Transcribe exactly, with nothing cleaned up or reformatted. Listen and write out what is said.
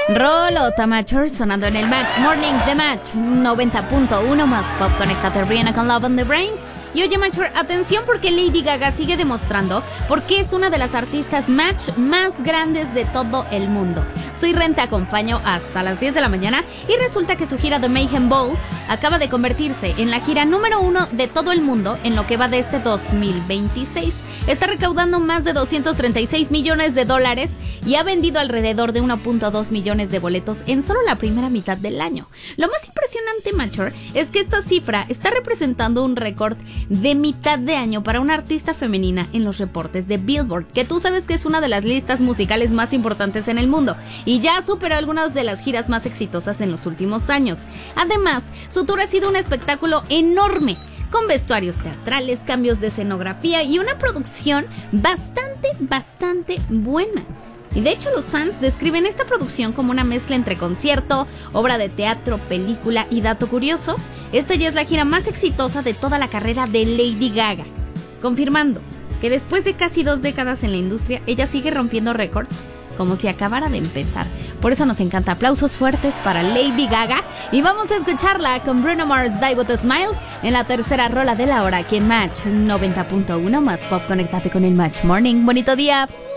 Rolota Mature sonando en el Match Morning de Match noventa punto uno más pop. Conéctate Rihanna con Love on the Brain. Y oye Mature, atención porque Lady Gaga sigue demostrando por qué es una de las artistas Match más grandes de todo el mundo. Soy Ren, te acompaño hasta las diez de la mañana y resulta que su gira The Mayhem Bowl acaba de convertirse en la gira número uno de todo el mundo en lo que va de este dos mil veintiséis. Está recaudando más de doscientos treinta y seis millones de dólares y ha vendido alrededor de uno punto dos millones de boletos en solo la primera mitad del año. Lo más impresionante, Mature, es que esta cifra está representando un récord de mitad de año para una artista femenina en los reportes de Billboard, que tú sabes que es una de las listas musicales más importantes en el mundo y ya superó algunas de las giras más exitosas en los últimos años. Además, su tour ha sido un espectáculo enorme, con vestuarios teatrales, cambios de escenografía y una producción bastante, bastante buena. Y de hecho los fans describen esta producción como una mezcla entre concierto, obra de teatro, película y dato curioso, esta ya es la gira más exitosa de toda la carrera de Lady Gaga, confirmando que después de casi dos décadas en la industria, ella sigue rompiendo récords como si acabara de empezar. Por eso nos encanta. Aplausos fuertes para Lady Gaga. Y vamos a escucharla con Bruno Mars, Die With A Smile, en la tercera rola de la hora aquí en Match noventa punto uno más pop. Conéctate con el Match Morning. Bonito día.